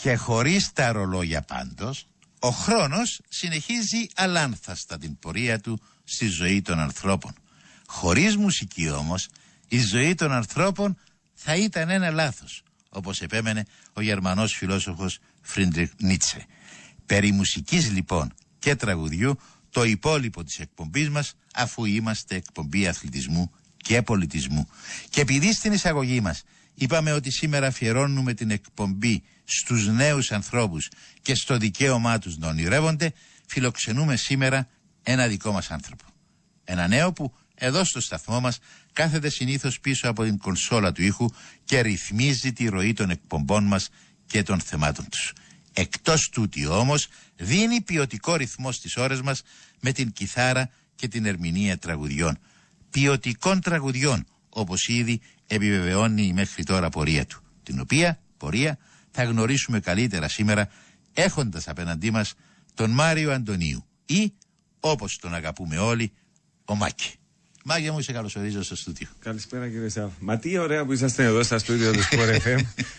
Και χωρίς τα ρολόγια πάντως, ο χρόνος συνεχίζει αλάνθαστα την πορεία του στη ζωή των ανθρώπων. Χωρίς μουσική όμως, η ζωή των ανθρώπων θα ήταν ένα λάθος, όπως επέμενε ο Γερμανός φιλόσοφος Φρίντριχ Νίτσε. Περί μουσικής λοιπόν και τραγουδιού το υπόλοιπο της εκπομπής μας, αφού είμαστε εκπομπή αθλητισμού και πολιτισμού. Και επειδή στην εισαγωγή μας είπαμε ότι σήμερα αφιερώνουμε την εκπομπή στους νέους ανθρώπους και στο δικαίωμά τους να ονειρεύονται, φιλοξενούμε σήμερα ένα δικό μας άνθρωπο. Ένα νέο που εδώ στο σταθμό μας κάθεται συνήθως πίσω από την κονσόλα του ήχου και ρυθμίζει τη ροή των εκπομπών μας και των θεμάτων τους. Εκτός τούτη όμως δίνει ποιοτικό ρυθμό στις ώρες μας με την κιθάρα και την ερμηνεία τραγουδιών. Ποιοτικών τραγουδιών, όπως ήδη επιβεβαιώνει η μέχρι τώρα πορεία του, την οποία πορεία θα γνωρίσουμε καλύτερα σήμερα έχοντας απέναντί μας τον Μάριο Αντωνίου ή, όπως τον αγαπούμε όλοι, ο Μάκη. Μάγια μου, σε καλωσορίζω στο στούντιο. Καλησπέρα κύριε Σάφ. Μα τι ωραία που είσαστε εδώ στα στούντιο του Sport FM.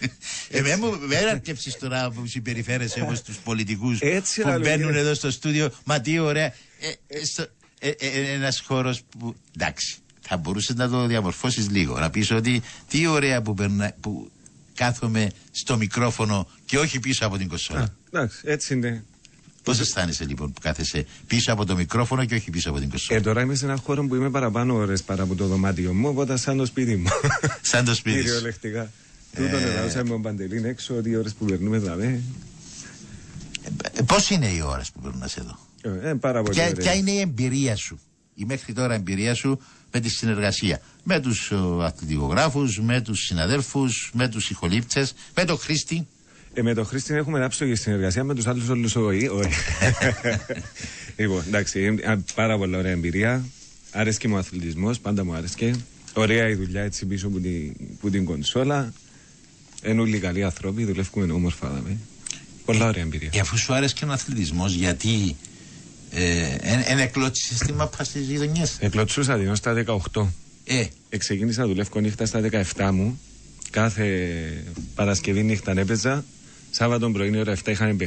Με αρκέψεις τώρα που συμπεριφέρεσαι όπως τους πολιτικούς που μπαίνουν εδώ στο στούντιο. Μα τι ωραία. Ένας χώρος που, εντάξει, θα μπορούσες να το διαμορφώσεις λίγο. Να πεις ότι τι ωραία που κάθομαι στο μικρόφωνο και όχι πίσω από την κονσόλα. Εντάξει, έτσι είναι. Πώς αισθάνεσαι λοιπόν που κάθεσαι πίσω από το μικρόφωνο και όχι πίσω από την κονσόλα? Τώρα είμαι σε έναν χώρο που είμαι παραπάνω ώρες παρά από το δωμάτιο μου, οπότε σαν το σπίτι μου. Σαν το σπίτι σου. Κυριολεκτικά. Τούτον εδάωσα με τον Παντελήν έξω, 2 ώρες που περνούμε δηλαδή. Πώς είναι οι ώρες που περνάς εδώ? Πάρα πολύ ωραία. Ποια είναι η εμπειρία σου, η μέχρι τώρα εμπειρία σου με τη συνεργασία με τους αθλητικογράφους, με τους συναδέλφους, με τους ηχολήπτες, με τον Χρήστη? Με τον Χρήστη έχουμε άψογη συνεργασία, με τους άλλους όλους όχι. Λοιπόν, εντάξει, πάρα πολύ ωραία εμπειρία. Άρεσκε μου ο αθλητισμός, πάντα μου άρεσκε. Ωραία η δουλειά έτσι πίσω που την κονσόλα. Είναι όλοι καλοί άνθρωποι, δουλεύουμε όμορφα. Πολλά ωραία εμπειρία. Αφού σου άρεσε ο αθλητισμός, γιατί εν εκλώτσισες τη μάπα στις γειτονιές? Εκλωτσούσα την ως τα 18. Ξεκίνησα να δουλεύω νύχτα στα 17 μου. Κάθε Παρασκευή νύχτα έπαιζα. Σάββατο πρωί ώρα 7 είχαμε